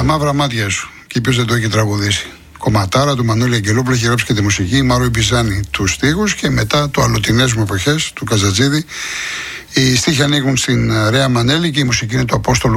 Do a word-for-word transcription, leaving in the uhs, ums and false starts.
μαύρα μάτια σου. Και ποιος δεν το έχει τραγουδήσει. Κομματάρα του Μανώλη Αγγελόπουλου, έχει γράψει και τη μουσική. Η Μάρο Ιμπιζάνη τους στίχους. Και μετά το Αλλοτινές μου εποχές του Καζατζίδη. Οι στίχοι ανήκουν στην Ρέα Μανέλη και η μουσική είναι του Απόστολου